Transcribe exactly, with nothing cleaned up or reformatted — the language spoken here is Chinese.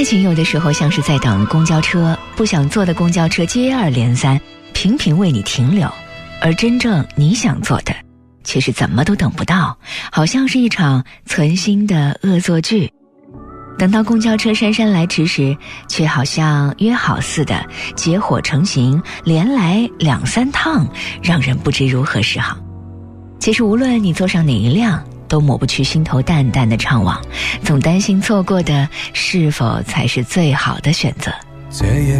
爱情有的时候像是在等公交车，不想坐的公交车接二连三，频频为你停留，而真正你想做的却是怎么都等不到，好像是一场存心的恶作剧。等到公交车姗姗来迟时，却好像约好似的结伙成行，连来两三趟，让人不知如何是好。其实无论你坐上哪一辆，都抹不去心头淡淡的怅惘，总担心错过的是否才是最好的选择。 这夜